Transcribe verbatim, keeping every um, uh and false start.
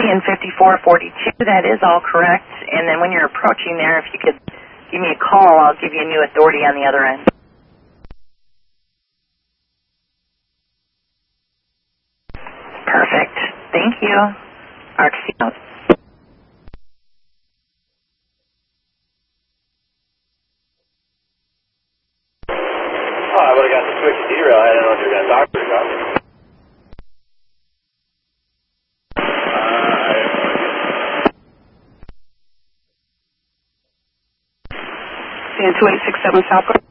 in fifty-four forty-two, that is all correct. And then when you're approaching there, if you could give me a call, I'll give you a new authority on the other end. Perfect. Thank you. R T C out. Oh, I would have got the switch to zero. I don't know if you're going to talk to me about it. two eight six seven South.